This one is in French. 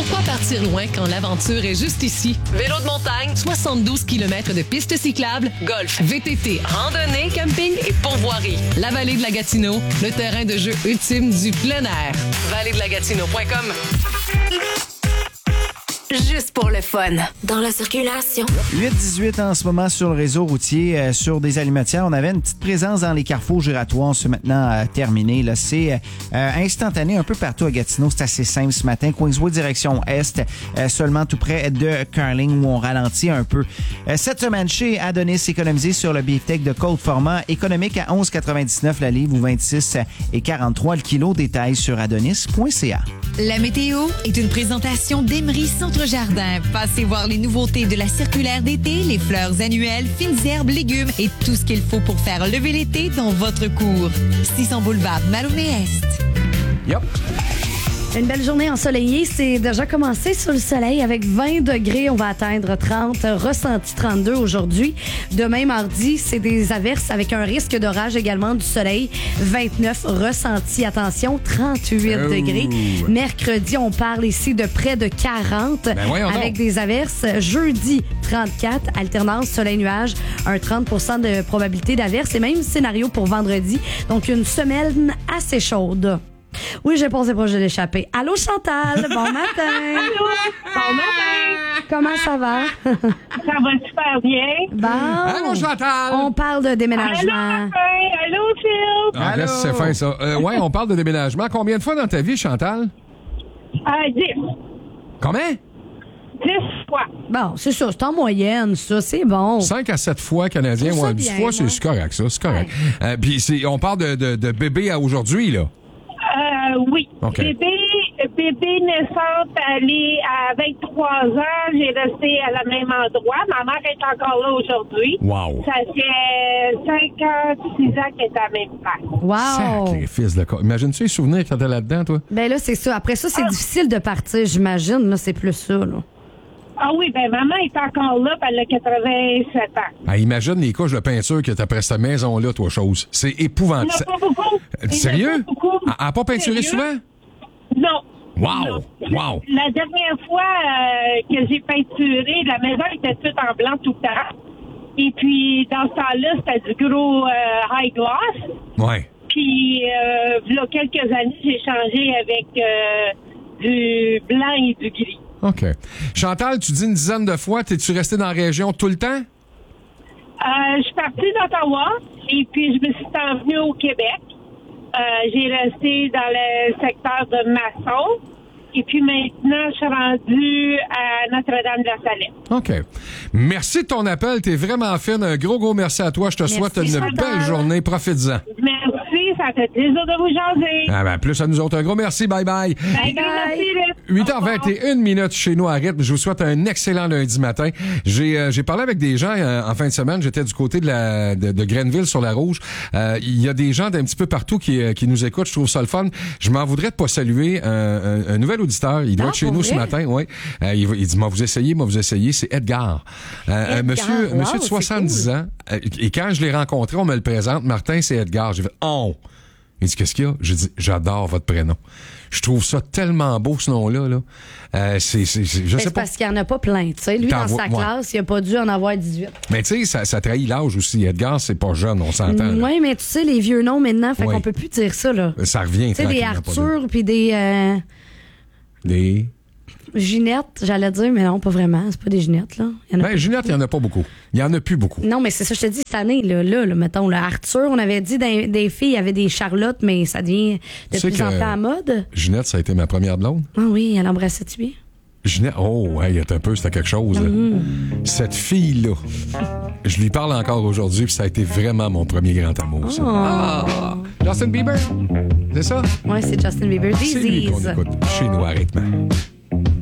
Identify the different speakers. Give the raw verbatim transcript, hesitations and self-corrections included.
Speaker 1: Pourquoi partir loin quand l'aventure est juste ici? Vélo de montagne, soixante-douze kilomètres de pistes cyclables, golf, V T T, randonnée, camping et pourvoirie. La vallée de la Gatineau, le terrain de jeu ultime du plein air. vallée de la gatineau point com.
Speaker 2: Juste pour le fun. Dans la circulation.
Speaker 3: huit dix-huit en ce moment sur le réseau routier, euh, sur des alimentières. On avait une petite présence dans les carrefours giratoires. C'est maintenant euh, terminé. Là, c'est euh, instantané un peu partout à Gatineau. C'est assez simple ce matin. Queensway direction Est, euh, seulement tout près de Carling où on ralentit un peu. Euh, cette semaine chez Adonis, économisé sur le beefsteak de Côte-Format. Économique à onze quatre-vingt-dix-neuf la livre ou vingt-six et quarante-trois le kilo. Détails sur adonis point c a.
Speaker 4: La météo est une présentation d'Emery Centre-Jardin. Passez voir les nouveautés de la circulaire d'été, les fleurs annuelles, fines herbes, légumes et tout ce qu'il faut pour faire lever l'été dans votre cour. six cents boulevard Malounet-Est.
Speaker 3: Yep.
Speaker 5: Une belle journée ensoleillée. C'est déjà commencé sous le soleil avec vingt degrés. On va atteindre trente. Ressenti trente-deux aujourd'hui. Demain, mardi, c'est des averses avec un risque d'orage également du soleil. vingt-neuf ressenti. Attention, trente-huit
Speaker 6: oh.
Speaker 5: degrés. Mercredi, on parle ici de près de quarante
Speaker 6: ben
Speaker 5: avec
Speaker 6: donc.
Speaker 5: des averses. Jeudi, trente-quatre. Alternance soleil-nuage. Un trente pour cent de probabilité d'averse. Et même scénario pour vendredi. Donc, une semaine assez chaude. Oui, j'ai pensé proche de l'échapper. Allô, Chantal, bon matin.
Speaker 7: Allô, bon matin.
Speaker 5: Comment ça va?
Speaker 7: Ça va super bien.
Speaker 5: Bon.
Speaker 6: Allô, Chantal.
Speaker 5: On parle de déménagement.
Speaker 7: Allô, Martin. Allô, Phil.
Speaker 6: Ah, reste, c'est fin, ça. Euh, ouais, on parle de déménagement. Combien de fois dans ta vie, Chantal?
Speaker 7: Euh, dix.
Speaker 6: Combien?
Speaker 7: Dix fois.
Speaker 5: Bon, c'est ça, c'est en moyenne, ça, c'est bon.
Speaker 6: Cinq à sept fois canadien.
Speaker 5: Je trouve ça
Speaker 6: Ouais, dix
Speaker 5: bien,
Speaker 6: fois,
Speaker 5: moi.
Speaker 6: c'est, c'est correct, ça. C'est correct. Euh, Puis c'est, on parle de, de, de bébé à aujourd'hui, là.
Speaker 7: Euh, oui.
Speaker 6: OK.
Speaker 7: Bébé, bébé naissante, elle est à vingt-trois ans. J'ai resté à la même endroit. Ma mère est encore là aujourd'hui.
Speaker 6: Wow.
Speaker 7: Ça fait cinquante-six ans qu'elle est à la même place.
Speaker 5: Wow.
Speaker 6: Sacrifice de corps. Imagine-tu les souvenirs quand t'es là-dedans, toi?
Speaker 5: Ben là, c'est ça. Après ça, c'est difficile de partir, j'imagine. Là, c'est plus ça, là.
Speaker 7: Ah oui, ben maman est encore là, puis elle a quatre-vingt-sept ans.
Speaker 6: Ah, imagine les couches de peinture que t'as après cette maison-là, toi, chose. C'est
Speaker 7: Il
Speaker 6: épouvantable.
Speaker 7: n'y en a pas beaucoup. Il y en a
Speaker 6: Sérieux?
Speaker 7: pas beaucoup.
Speaker 6: Elle n'a pas peinturé
Speaker 7: Sérieux?
Speaker 6: souvent?
Speaker 7: Non.
Speaker 6: Wow!
Speaker 7: Non.
Speaker 6: Wow!
Speaker 7: La dernière fois euh, que j'ai peinturé, la maison était toute en blanc tout le temps. Et puis, dans ce temps-là, c'était du gros euh, high gloss.
Speaker 6: Ouais.
Speaker 7: Puis, euh, il y a quelques années, j'ai changé avec euh, du blanc et du gris.
Speaker 6: OK. Chantal, tu dis une dizaine de fois, t'es-tu resté dans la région tout le temps?
Speaker 7: Euh, je suis partie d'Ottawa et puis je me suis envenue au Québec. Euh, j'ai resté dans le secteur de Masson. Et puis maintenant, je suis rendue à Notre-Dame-de-la-Salette.
Speaker 6: OK. Merci de ton appel. T'es vraiment fine. Un gros, gros merci à toi. Je te
Speaker 5: Merci,
Speaker 6: souhaite une
Speaker 5: Chantal.
Speaker 6: belle journée. Profites-en.
Speaker 7: Merci, ça fait plaisir de vous jaser.
Speaker 6: Ah ben, plus à nous autres. Un gros merci. Bye bye.
Speaker 7: Bye, merci.
Speaker 6: huit heures vingt et une minutes chez nous à rythme. Je vous souhaite un excellent lundi matin. J'ai euh, j'ai parlé avec des gens euh, en fin de semaine. J'étais du côté de la de, de Grenville sur la Rouge. Euh, Il y a des gens d'un petit peu partout qui, euh, qui nous écoutent. Je trouve ça le fun. Je m'en voudrais de pas saluer un, un, un nouvel auditeur. Il doit
Speaker 5: Ah,
Speaker 6: être chez
Speaker 5: pour
Speaker 6: nous
Speaker 5: vrai?
Speaker 6: ce matin. Ouais. Euh, il, va- il dit, moi vous essayez, moi vous essayez. C'est Edgar. Euh,
Speaker 5: Edgar,
Speaker 6: un monsieur,
Speaker 5: wow,
Speaker 6: monsieur de
Speaker 5: c'est
Speaker 6: soixante-dix ans. Euh, Et quand je l'ai rencontré, on me le présente. Martin, c'est Edgar. J'ai fait, oh! Il dit, qu'est-ce qu'il y a? J'ai dit, j'adore votre prénom. Je trouve ça tellement beau, ce nom-là, là. Euh, c'est, c'est, c'est- je
Speaker 5: Ben,
Speaker 6: sais
Speaker 5: c'est
Speaker 6: pas.
Speaker 5: parce qu'il n'y en a pas plein. Tu sais, lui,
Speaker 6: T'en
Speaker 5: dans
Speaker 6: vois-
Speaker 5: sa
Speaker 6: ouais.
Speaker 5: classe, il n'a pas dû en avoir dix-huit.
Speaker 6: Mais tu sais, ça, ça trahit l'âge aussi. Edgar, c'est pas jeune, on s'entend. là.
Speaker 5: Oui, mais tu sais, les vieux noms maintenant, fait
Speaker 6: Oui.
Speaker 5: qu'on peut plus dire ça, là.
Speaker 6: Ça revient
Speaker 5: Tu sais, des
Speaker 6: tranquillement, pas
Speaker 5: Arthur puis des euh,
Speaker 6: vite. Des...
Speaker 5: Ginette, j'allais dire, mais non, pas vraiment. C'est pas des Ginettes, là. Il y en a
Speaker 6: Ben,
Speaker 5: pas
Speaker 6: Ginette, il y en a pas beaucoup. Il y en a plus beaucoup.
Speaker 5: Non, mais c'est ça, je te dis, cette année, là, là, là mettons, là, Arthur, on avait dit des, des filles, il y avait des Charlottes, mais ça devient de
Speaker 6: Tu sais
Speaker 5: plus en
Speaker 6: que-
Speaker 5: plus à la mode.
Speaker 6: Ginette, ça a été ma première blonde.
Speaker 5: Ah oui, elle embrassait-tu bien?
Speaker 6: Ginette, oh, hey, attends un peu, c'était quelque chose. là. Cette fille-là, je lui parle encore aujourd'hui, puis ça a été vraiment mon premier grand amour, ça. Ah. Justin Bieber, c'est ça?
Speaker 5: Oui, c'est Justin Bieber.
Speaker 6: C'est lui qu'on
Speaker 5: Disease.
Speaker 6: écoute chez nous à rythme.